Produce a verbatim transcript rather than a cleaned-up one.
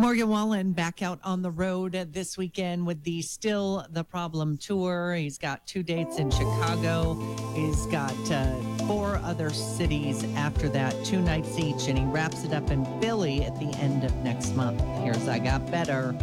Morgan Wallen back out on the road this weekend with the Still the Problem tour. He's got two dates in Chicago. He's got uh, four other cities after that, two nights each, and he wraps it up in Philly at the end of next month. Here's I Got Better.